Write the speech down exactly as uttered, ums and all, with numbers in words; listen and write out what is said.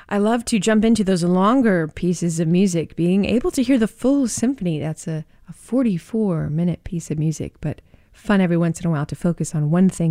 I love to jump into those longer pieces of music, being able to hear the full symphony. That's a, a forty-four minute piece of music, but fun every once in a while to focus on one thing